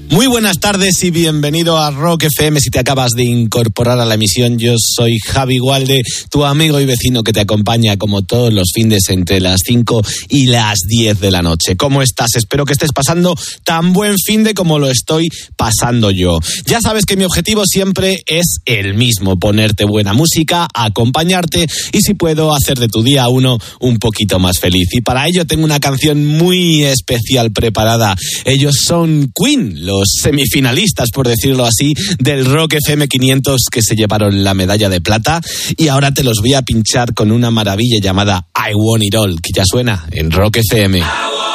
Muy buenas tardes y bienvenido a Rock FM. Si te acabas de incorporar a la emisión, yo soy Javi Gualde, tu amigo y vecino que te acompaña como todos los fines entre las 5 y las 10 de la noche. ¿Cómo estás? Espero que estés pasando tan buen finde como lo estoy pasando yo. Ya sabes que mi objetivo siempre es el mismo: ponerte buena música, acompañarte y, si puedo, hacer de tu día uno un poquito más feliz. Y para ello tengo una canción muy especial preparada. Ellos son Queen, los semifinalistas, por decirlo así, del Rock FM 500, que se llevaron la medalla de plata, y ahora te los voy a pinchar con una maravilla llamada I Want It All, que ya suena en Rock FM.